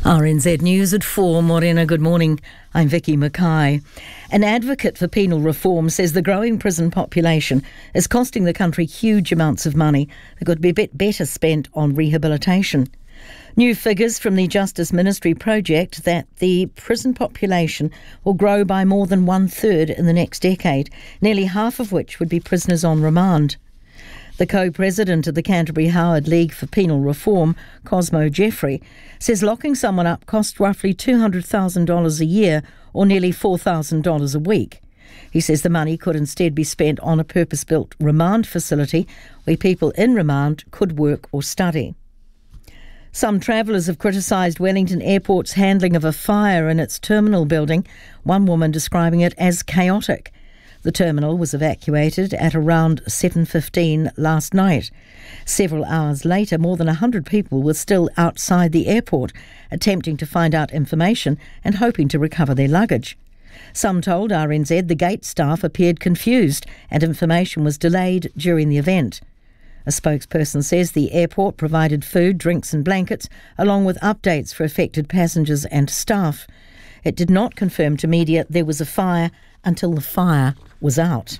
RNZ News at 4. Morena, good morning. I'm Vicky Mackay. An advocate for penal reform says the growing prison population is costing the country huge amounts of money that could be a bit better spent on rehabilitation. New figures from the Justice Ministry project that the prison population will grow by more than 1/3 in the next decade, nearly half of which would be prisoners on remand. The co-president of the Canterbury Howard League for Penal Reform, Cosmo Jeffrey, says locking someone up costs roughly $200,000 a year or nearly $4,000 a week. He says the money could instead be spent on a purpose-built remand facility where people in remand could work or study. Some travellers have criticised Wellington Airport's handling of a fire in its terminal building, one woman describing it as chaotic. The terminal was evacuated at around 7:15 last night. Several hours later, more than 100 people were still outside the airport, attempting to find out information and hoping to recover their luggage. Some told RNZ the gate staff appeared confused and information was delayed during the event. A spokesperson says the airport provided food, drinks and blankets, along with updates for affected passengers and staff. It did not confirm to media there was a fire until the fire was out.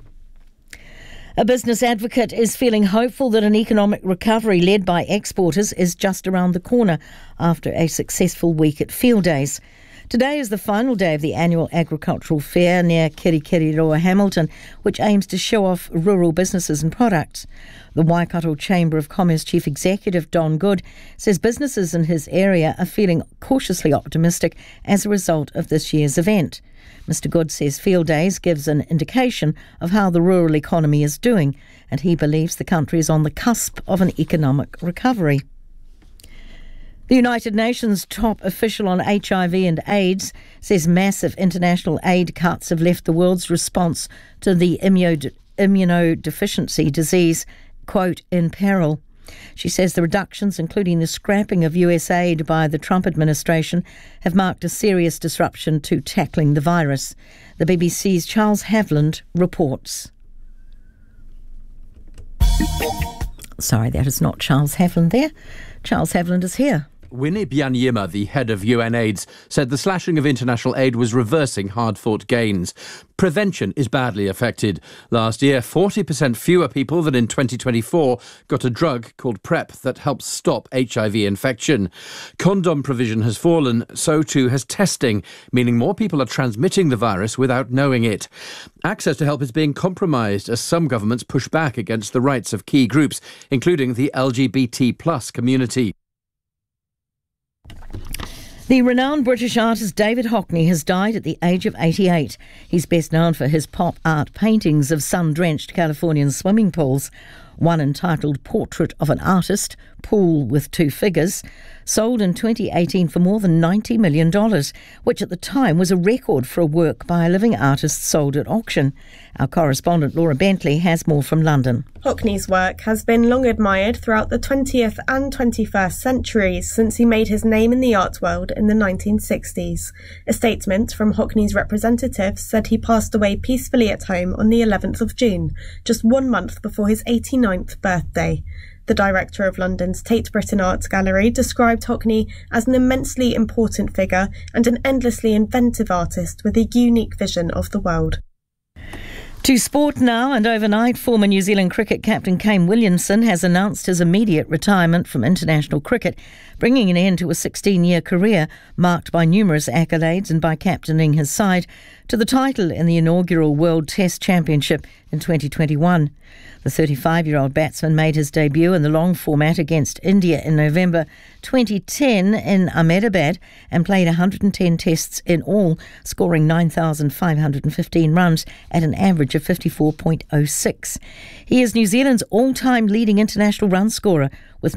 A business advocate is feeling hopeful that an economic recovery led by exporters is just around the corner after a successful week at Field Days. Today is the final day of the annual agricultural fair near Kirikiriroa, Hamilton, which aims to show off rural businesses and products. The Waikato Chamber of Commerce Chief Executive Don Good says businesses in his area are feeling cautiously optimistic as a result of this year's event. Mr Good says Field Days gives an indication of how the rural economy is doing, and he believes the country is on the cusp of an economic recovery. The United Nations top official on HIV and AIDS says massive international aid cuts have left the world's response to the immunodeficiency disease, quote, in peril. She says the reductions, including the scrapping of US aid by the Trump administration, have marked a serious disruption to tackling the virus. The BBC's Charles Havland reports. Sorry, that is not Charles Havland there. Charles Havland is here. Winnie Byanyima, the head of UNAIDS, said the slashing of international aid was reversing hard-fought gains. Prevention is badly affected. Last year, 40% fewer people than in 2024 got a drug called PrEP that helps stop HIV infection. Condom provision has fallen, so too has testing, meaning more people are transmitting the virus without knowing it. Access to help is being compromised as some governments push back against the rights of key groups, including the LGBT+ community. The renowned British artist David Hockney has died at the age of 88. He's best known for his pop art paintings of sun-drenched Californian swimming pools. One entitled Portrait of an Artist, Pool with Two Figures, sold in 2018 for more than $90 million, which at the time was a record for a work by a living artist sold at auction. Our correspondent Laura Bentley has more from London. Hockney's work has been long admired throughout the 20th and 21st centuries since he made his name in the art world in the 1960s. A statement from Hockney's representatives said he passed away peacefully at home on the 11th of June, just 1 month before his 89th birthday. The director of London's Tate Britain Art Gallery described Hockney as an immensely important figure and an endlessly inventive artist with a unique vision of the world. To sport now, and overnight, former New Zealand cricket captain Kane Williamson has announced his immediate retirement from international cricket, bringing an end to a 16-year career marked by numerous accolades and by captaining his side to the title in the inaugural World Test Championship in 2021. The 35-year-old batsman made his debut in the long format against India in November 2010 in Ahmedabad and played 110 tests in all, scoring 9,515 runs at an average of 54.06. He is New Zealand's all-time leading international run scorer with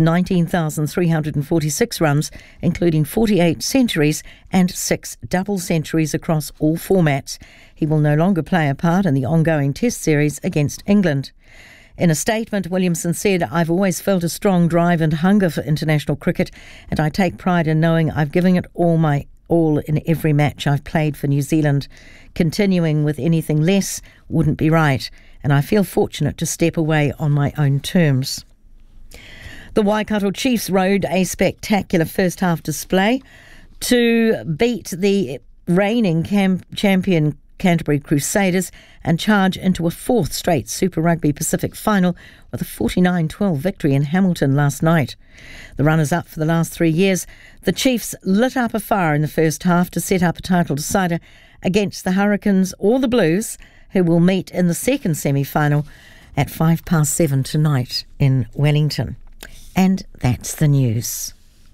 19,346 runs, including 48 centuries and 6 double centuries across all formats. He will no longer play a part in the ongoing Test series against England. In a statement, Williamson said, "I've always felt a strong drive and hunger for international cricket, and I take pride in knowing I've given it all in every match I've played for New Zealand. Continuing with anything less wouldn't be right, and I feel fortunate to step away on my own terms." The Waikato Chiefs rode a spectacular first-half display to beat the reigning champion Canterbury Crusaders and charge into a fourth straight Super Rugby Pacific final with a 49-12 victory in Hamilton last night. The runners-up for the last 3 years, the Chiefs lit up a fire in the first half to set up a title decider against the Hurricanes or the Blues, who will meet in the second semi-final at 7:05 tonight in Wellington. And that's the news.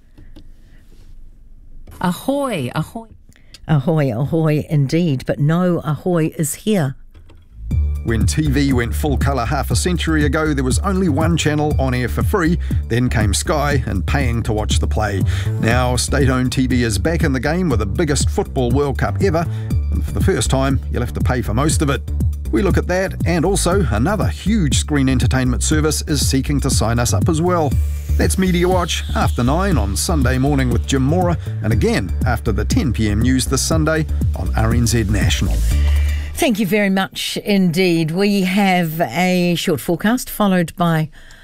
Ahoy, ahoy. Ahoy, ahoy indeed, but no ahoy is here. When TV went full colour half a century ago, there was only one channel on air for free. Then came Sky and paying to watch the play. Now, state-owned TV is back in the game with the biggest football World Cup ever. And for the first time, you'll have to pay for most of it. We look at that, and also another huge screen entertainment service is seeking to sign us up as well. That's Media Watch, after 9 on Sunday morning with Jim Mora, and again after the 10 p.m. news this Sunday on RNZ National. Thank you very much indeed. We have a short forecast followed by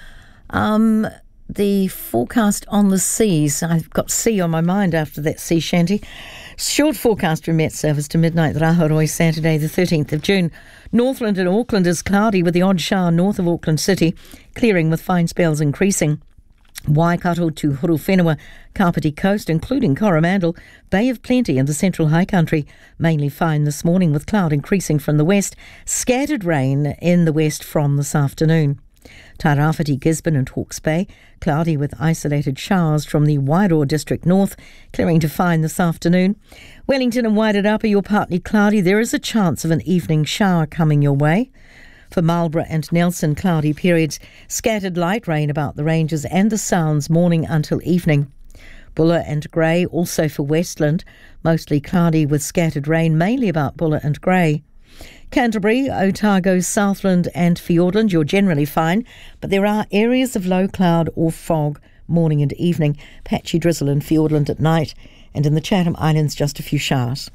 the forecast on the seas. I've got sea on my mind after that sea shanty. Short forecast from Met Service to midnight Raharoi, Saturday the 13th of June. Northland and Auckland is cloudy with the odd shower north of Auckland City, clearing with fine spells increasing. Waikato to Hurufenua, Kapiti Coast, including Coromandel, Bay of Plenty and the Central High Country, mainly fine this morning with cloud increasing from the west, scattered rain in the west from this afternoon. Tairāwhiti, Gisborne and Hawke's Bay, cloudy with isolated showers from the Wairoa district north, clearing to fine this afternoon. Wellington and Wairarapa, you're partly cloudy. There is a chance of an evening shower coming your way. For Marlborough and Nelson, cloudy periods, scattered light rain about the ranges and the Sounds morning until evening. Buller and Grey, also for Westland, mostly cloudy with scattered rain, mainly about Buller and Grey. Canterbury, Otago, Southland and Fiordland, you're generally fine, but there are areas of low cloud or fog morning and evening, patchy drizzle in Fiordland at night, and in the Chatham Islands just a few showers.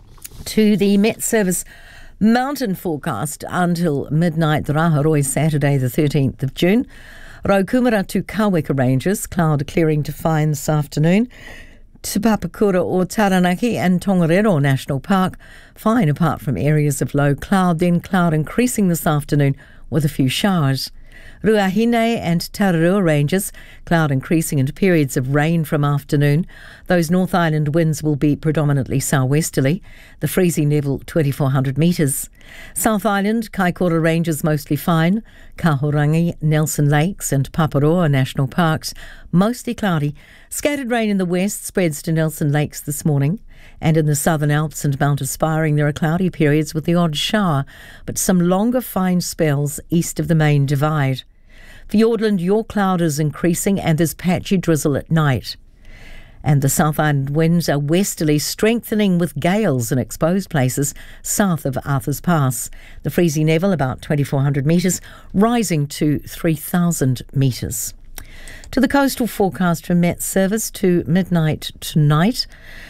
To the Met Service mountain forecast until midnight, the Raharoi, Saturday the 13th of June. Raukumara to Kaweka Ranges, cloud clearing to fine this afternoon. Te Papakura or Taranaki and Tongariro National Park, fine apart from areas of low cloud, then cloud increasing this afternoon with a few showers. Ruahine and Tararua Ranges, cloud increasing into periods of rain from afternoon. Those North Island winds will be predominantly southwesterly. The freezing level 2,400 metres. South Island, Kaikoura Ranges mostly fine. Kahurangi, Nelson Lakes and Paparoa National Parks mostly cloudy. Scattered rain in the west spreads to Nelson Lakes this morning. And in the Southern Alps and Mount Aspiring there are cloudy periods with the odd shower, but some longer fine spells east of the main divide. Fiordland, your cloud is increasing and there's patchy drizzle at night. And the South Island winds are westerly, strengthening with gales in exposed places south of Arthur's Pass. The freezing level about 2,400 metres, rising to 3,000 metres. To the coastal forecast from Met Service to midnight tonight.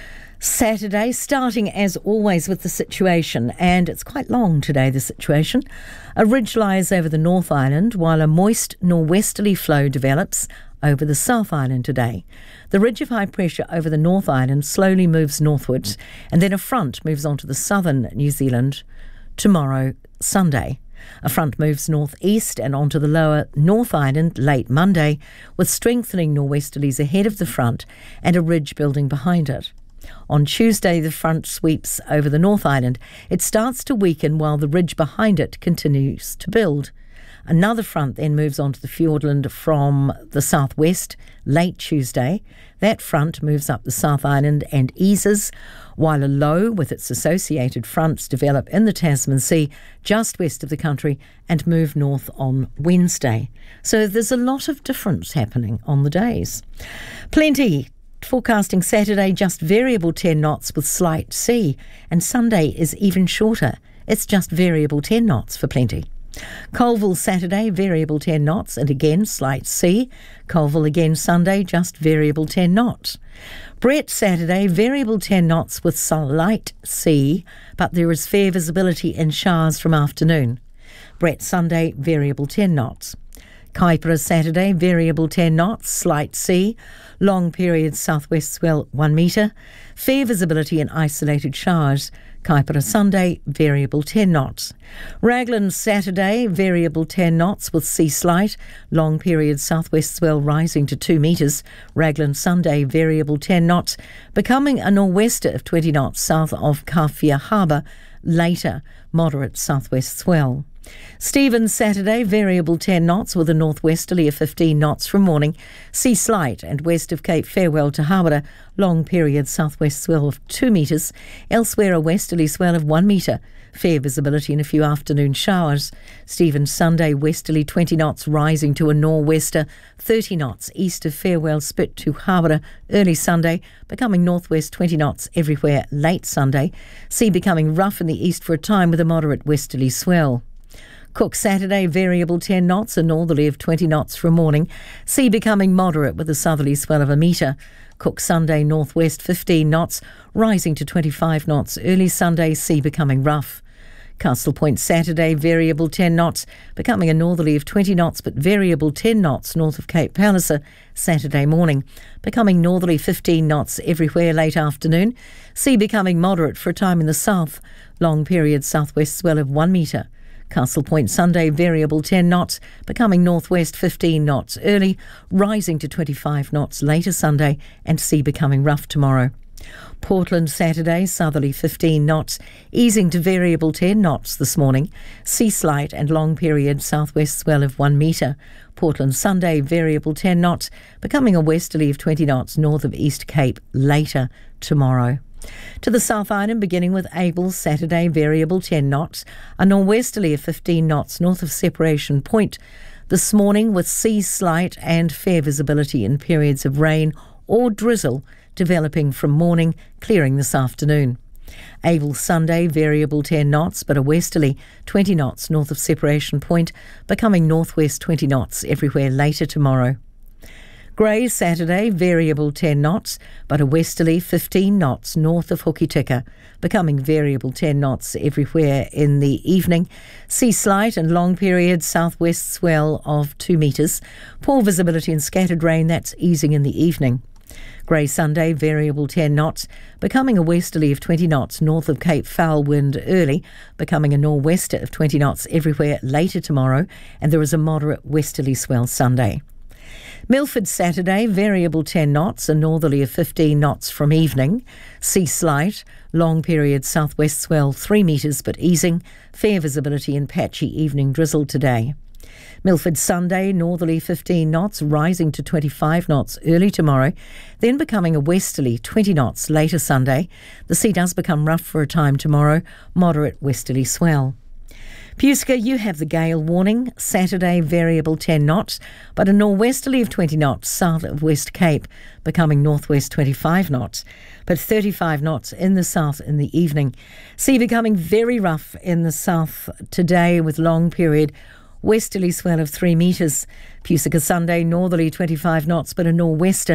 Saturday, starting as always with the situation, and it's quite long today, the situation. A ridge lies over the North Island while a moist norwesterly flow develops over the South Island today. The ridge of high pressure over the North Island slowly moves northwards, and then a front moves onto the southern New Zealand tomorrow, Sunday. A front moves northeast and onto the lower North Island late Monday, with strengthening norwesterlies ahead of the front and a ridge building behind it. On Tuesday, the front sweeps over the North Island. It starts to weaken while the ridge behind it continues to build. Another front then moves onto the Fiordland from the southwest late Tuesday. That front moves up the South Island and eases, while a low with its associated fronts develop in the Tasman Sea just west of the country and move north on Wednesday. So there's a lot of difference happening on the days. Plenty. Forecasting Saturday, just variable 10 knots with slight sea, and Sunday is even shorter. It's just variable 10 knots for Plenty. Colville Saturday, variable 10 knots and again slight sea. Colville again Sunday, just variable 10 knots. Brett Saturday, variable 10 knots with slight sea, but there is fair visibility in showers from afternoon. Brett Sunday, variable 10 knots. Kaipara Saturday, variable 10 knots, slight sea, long period southwest swell 1 metre, fair visibility and isolated showers. Kaipara Sunday, variable 10 knots. Raglan Saturday, variable 10 knots with sea slight, long period southwest swell rising to 2 metres. Raglan Sunday, variable 10 knots, becoming a nor'wester of 20 knots south of Kawhia Harbour, later moderate southwest swell. Stevens Saturday, variable 10 knots with a northwesterly of 15 knots from morning, sea slight and west of Cape Farewell to Hawera, long period southwest swell of 2 metres, elsewhere a westerly swell of 1 metre, fair visibility and a few afternoon showers. Stevens Sunday, westerly 20 knots rising to a nor'wester, 30 knots east of Farewell Spit to Hawera, early Sunday, becoming northwest 20 knots everywhere late Sunday, sea becoming rough in the east for a time with a moderate westerly swell. Cook Saturday, variable 10 knots, a northerly of 20 knots from morning, sea becoming moderate with a southerly swell of 1 metre. Cook Sunday, northwest 15 knots, rising to 25 knots, early Sunday, sea becoming rough. Castle Point Saturday, variable 10 knots, becoming a northerly of 20 knots but variable 10 knots north of Cape Palliser, Saturday morning, becoming northerly 15 knots everywhere late afternoon, sea becoming moderate for a time in the south, long period southwest swell of 1 metre. Castle Point Sunday, variable 10 knots, becoming northwest 15 knots early, rising to 25 knots later Sunday, and sea becoming rough tomorrow. Portland Saturday, southerly 15 knots, easing to variable 10 knots this morning, sea slight and long period southwest swell of 1 metre. Portland Sunday, variable 10 knots, becoming a westerly of 20 knots north of East Cape later tomorrow. To the South Island, beginning with Abel Saturday, variable 10 knots, a nor'westerly of 15 knots north of Separation Point this morning with sea slight and fair visibility in periods of rain or drizzle developing from morning, clearing this afternoon. Abel Sunday, variable 10 knots but a westerly 20 knots north of Separation Point, becoming northwest 20 knots everywhere later tomorrow. Grey Saturday, variable 10 knots, but a westerly 15 knots north of Hokitika, becoming variable 10 knots everywhere in the evening. Sea slight and long period southwest swell of 2 metres. Poor visibility and scattered rain, that's easing in the evening. Grey Sunday, variable 10 knots, becoming a westerly of 20 knots north of Cape Foul wind early, becoming a nor'wester of 20 knots everywhere later tomorrow, and there is a moderate westerly swell Sunday. Milford Saturday, variable 10 knots, a northerly of 15 knots from evening. Sea slight, long period southwest swell 3 metres but easing. Fair visibility and patchy evening drizzle today. Milford Sunday, northerly 15 knots, rising to 25 knots early tomorrow, then becoming a westerly 20 knots later Sunday. The sea does become rough for a time tomorrow, moderate westerly swell. Puska, you have the gale warning. Saturday, variable 10 knots, but a nor'westerly of 20 knots south of West Cape, becoming northwest 25 knots, but 35 knots in the south in the evening. Sea becoming very rough in the south today with long period westerly swell of 3 metres. Puska Sunday, northerly 25 knots, but a nor'wester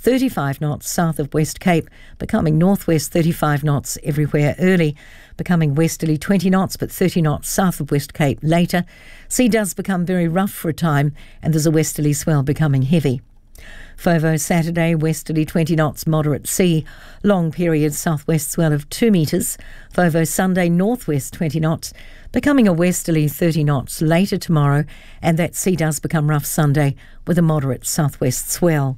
35 knots south of West Cape, becoming northwest 35 knots everywhere early, becoming westerly 20 knots, but 30 knots south of West Cape later. Sea does become very rough for a time, and there's a westerly swell becoming heavy. Fovo Saturday, westerly 20 knots, moderate sea, long period southwest swell of 2 metres. Fovo Sunday, northwest 20 knots, becoming a westerly 30 knots later tomorrow, and that sea does become rough Sunday with a moderate southwest swell.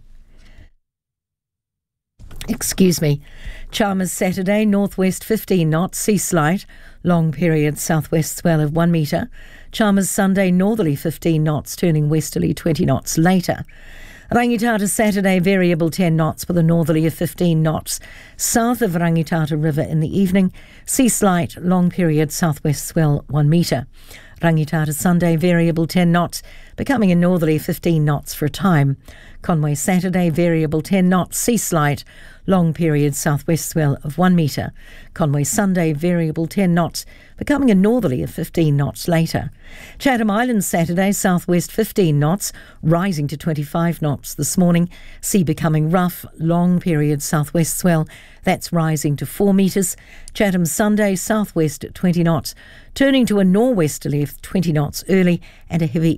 Chalmers Saturday, northwest 15 knots, sea slight, long period southwest swell of 1 metre. Chalmers Sunday, northerly 15 knots, turning westerly 20 knots later. Rangitata Saturday, variable 10 knots with a northerly of 15 knots south of Rangitata River in the evening. Sea slight, long period southwest swell 1 metre. Rangitata Sunday, variable 10 knots, becoming a northerly 15 knots for a time. Conway Saturday, variable 10 knots, sea slight, long period southwest swell of 1 metre. Conway Sunday, variable 10 knots, becoming a northerly of 15 knots later. Chatham Islands Saturday, southwest 15 knots, rising to 25 knots this morning. Sea becoming rough, long period southwest swell, that's rising to 4 metres. Chatham Sunday, southwest 20 knots, turning to a nor'westerly of 20 knots early and a heavy south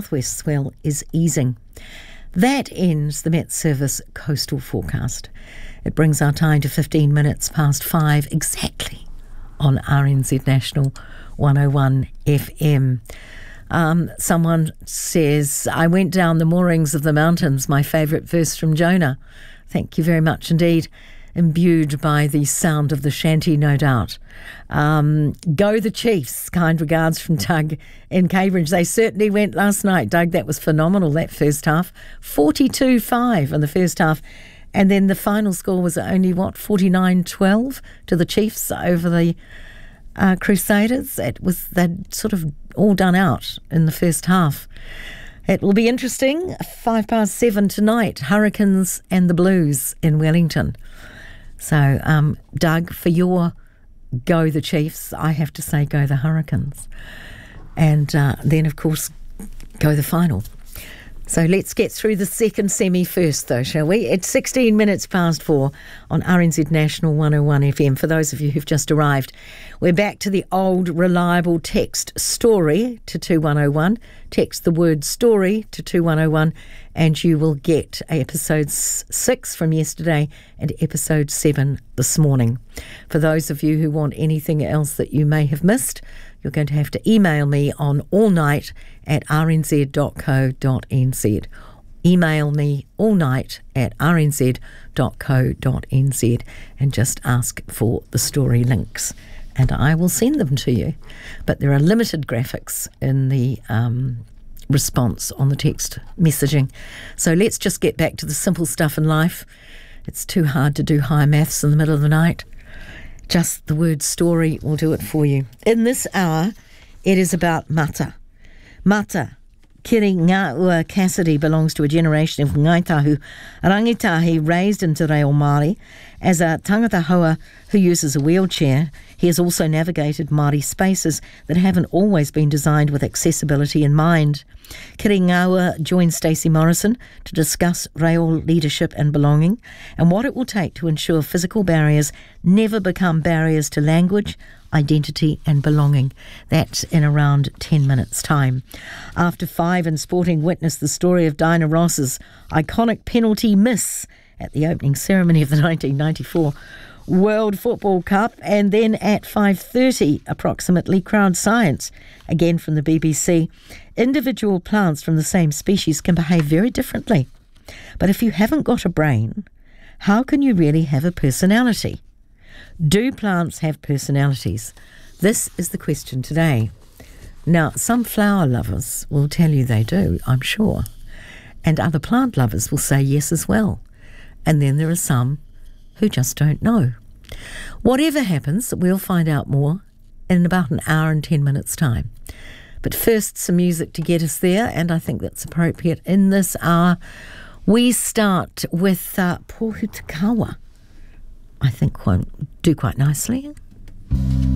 southwest swell is easing. That ends the Met Service coastal forecast. It brings our time to 15 minutes past 5 exactly on RNZ National 101 FM. Someone says, I went down the moorings of the mountains, my favourite verse from Jonah. Thank you very much indeed. Imbued by the sound of the shanty, no doubt. Go the Chiefs. Kind regards from Doug in Cambridge. They certainly went last night, Doug. That was phenomenal, that first half. 42-5 in the first half. And then the final score was only, 49-12 to the Chiefs over the Crusaders. They'd sort of all done out in the first half. It will be interesting. 7:05 tonight, Hurricanes and the Blues in Wellington. So, Doug, for your go the Chiefs, I have to say go the Hurricanes. And then, of course, go the final. So let's get through the second semi first, though, shall we? It's 16 minutes past 4 on RNZ National 101 FM. For those of you who've just arrived, we're back to the old reliable text story to 2101. Text the word story to 2101 and you will get episode 6 from yesterday and episode 7 this morning. For those of you who want anything else that you may have missed, you're going to have to email me on allnight@rnz.co.nz. Email me allnight@rnz.co.nz and just ask for the story links and I will send them to you. But there are limited graphics in the response on the text messaging. So let's just get back to the simple stuff in life. It's too hard to do high maths in the middle of the night. Just the word story will do it for you. In this hour, it is about mata. Mata, Kiri Ngā Ua Cassidy, belongs to a generation of Ngaitahu rangitahi raised in Te Reo Māori. As a tangata hoa who uses a wheelchair, he has also navigated Māori spaces that haven't always been designed with accessibility in mind. Kiri Ngā Ua joins Stacey Morrison to discuss reo leadership and belonging and what it will take to ensure physical barriers never become barriers to language, identity and belonging. That's in around 10 minutes' time. After 5 in sporting, witness the story of Dinah Ross's iconic penalty miss at the opening ceremony of the 1994 World Football Cup, and then at 5:30 approximately, Crowd Science, again from the BBC. Individual plants from the same species can behave very differently. But if you haven't got a brain, how can you really have a personality? Do plants have personalities? This is the question today. Now, some flower lovers will tell you they do, I'm sure. And other plant lovers will say yes as well. And then there are some who just don't know. Whatever happens, we'll find out more in about an hour and 10 minutes' time. But first, some music to get us there, and I think that's appropriate in this hour. We start with Pohutakawa. I think won't do quite nicely.